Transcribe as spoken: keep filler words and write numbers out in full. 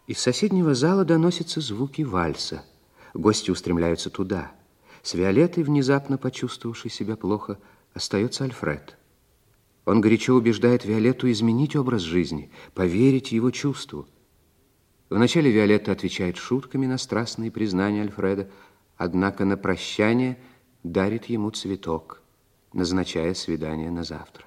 Из соседнего зала доносятся звуки вальса. Гости устремляются туда. С Виолеттой, внезапно почувствовавшей себя плохо, остается Альфред. Он горячо убеждает Виолетту изменить образ жизни, поверить его чувству. Вначале Виолетта отвечает шутками на страстные признания Альфреда, однако на прощание дарит ему цветок, назначая свидание на завтра.